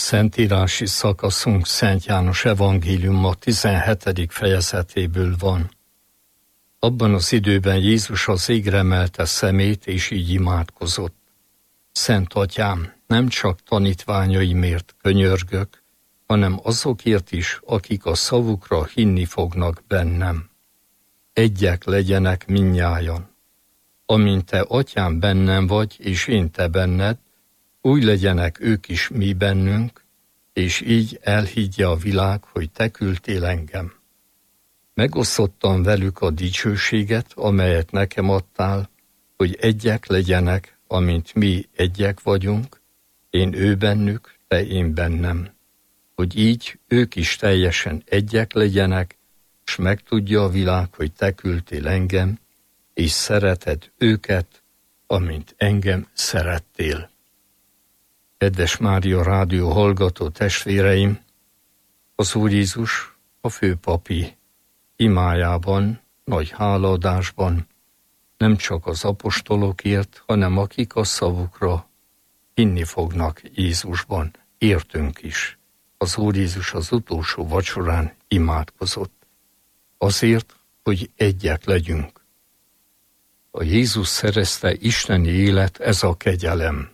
Szentírási szakaszunk Szent János evangéliuma 17. fejezetéből van. Abban az időben Jézus az égre emelte szemét, és így imádkozott. Szent Atyám, nem csak tanítványaimért könyörgök, hanem azokért is, akik a szavukra hinni fognak bennem. Egyek legyenek mindnyájan. Amint te, Atyám, bennem vagy, és én te benned, úgy legyenek ők is mi bennünk, és így elhiggye a világ, hogy te küldtél engem. Megosztottam velük a dicsőséget, amelyet nekem adtál, hogy egyek legyenek, amint mi egyek vagyunk, én ő bennük, te én bennem, hogy így ők is teljesen egyek legyenek, s megtudja a világ, hogy te küldtél engem, és szereted őket, amint engem szerettél. Kedves Mária Rádió hallgató testvéreim, az Úr Jézus a főpapi imájában, nagy hálaadásban nem csak az apostolokért, hanem akik a szavukra hinni fognak Jézusban, értünk is. Az Úr Jézus az utolsó vacsorán imádkozott. Azért, hogy egyek legyünk. A Jézus szerezte isteni élet, ez a kegyelem.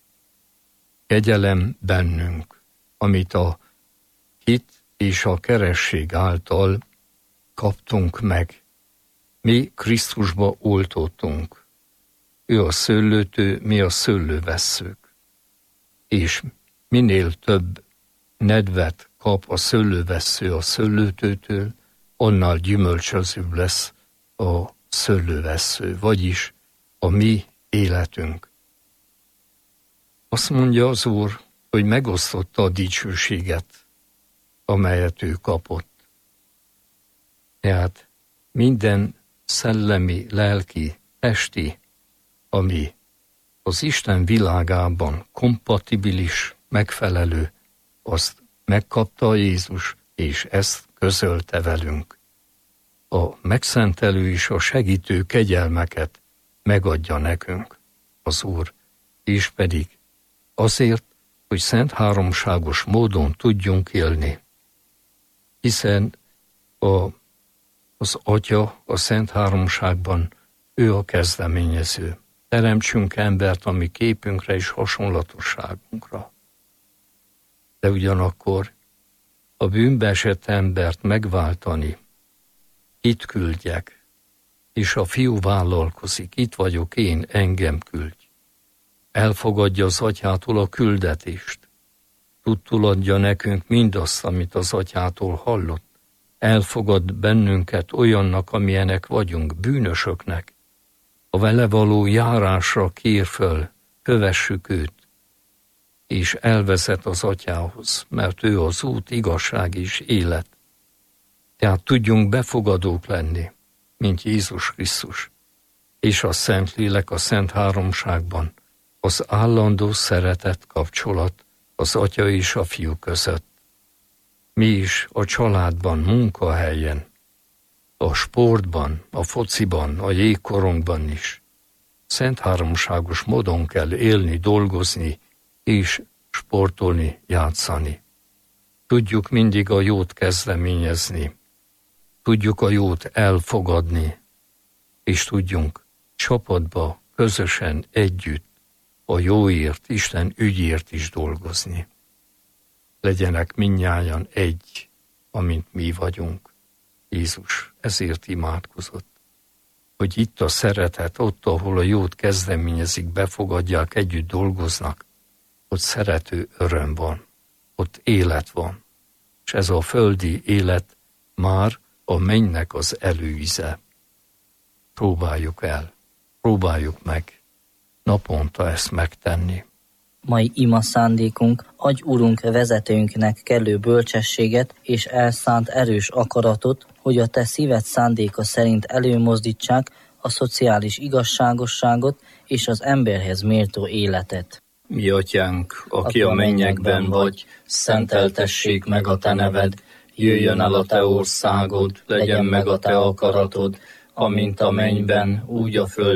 Kegyelem bennünk, amit a hit és a keresség által kaptunk meg. Mi Krisztusba oltottunk. Ő a szőlőtő, mi a szőlővesszők. És minél több nedvet kap a szőlővessző a szőlőtőtől, annál gyümölcsözőbb lesz a szőlővessző, vagyis a mi életünk. Azt mondja az Úr, hogy megosztotta a dicsőséget, amelyet ő kapott. Tehát minden szellemi, lelki, testi, ami az Isten világában kompatibilis, megfelelő, azt megkapta Jézus, és ezt közölte velünk. A megszentelő és a segítő kegyelmeket megadja nekünk az Úr, és pedig azért, hogy szent háromságos módon tudjunk élni. Hiszen az Atya a szent háromságban, ő a kezdeményező. Teremtsünk embert a mi képünkre és hasonlatosságunkra. De ugyanakkor a bűnbe esett embert megváltani, itt küldjek, és a Fiú vállalkozik, itt vagyok én, engem küldj. Elfogadja az Atyától a küldetést. Tudtul adja nekünk mindazt, amit az Atyától hallott. Elfogad bennünket olyannak, amilyenek vagyunk, bűnösöknek. A vele való járásra kér föl, kövessük őt, és elvezet az Atyához, mert ő az út, igazság és élet. Tehát tudjunk befogadók lenni, mint Jézus Krisztus, és a Szentlélek a Szent Háromságban, az állandó szeretet kapcsolat az Atya és a Fiú között. Mi is a családban, munkahelyen, a sportban, a fociban, a jégkorongban is szent háromságos módon kell élni, dolgozni és sportolni, játszani. Tudjuk mindig a jót kezdeményezni, tudjuk a jót elfogadni, és tudjunk csapatba, közösen, együtt a jóért, Isten ügyért is dolgozni. Legyenek mindnyájan egy, amint mi vagyunk. Jézus ezért imádkozott, hogy itt a szeretet, ott, ahol a jót kezdeményezik, befogadják, együtt dolgoznak, ott szerető öröm van, ott élet van, és ez a földi élet már a mennynek az előíze. Próbáljuk el, próbáljuk meg naponta ezt megtenni. Mai ima szándékunk, adj Urunk vezetőnknek kellő bölcsességet és elszánt erős akaratot, hogy a te szíved szándéka szerint előmozdítsák a szociális igazságosságot és az emberhez méltó életet. Mi Atyánk, aki a mennyekben vagy, szenteltessék meg a te neved, jöjjön el a te országod, legyen meg a te akaratod, amint a mennyben, úgy a földön.